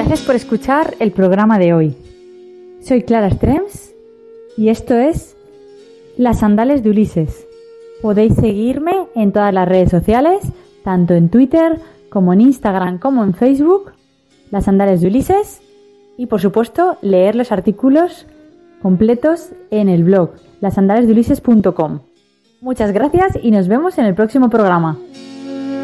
Gracias por escuchar el programa de hoy. Soy Clara Strems y esto es Las Sandales de Ulises. Podéis seguirme en todas las redes sociales, tanto en Twitter como en Instagram como en Facebook, Las Sandales de Ulises, y por supuesto leer los artículos completos en el blog lasandalesdeulises.com. Muchas gracias y nos vemos en el próximo programa.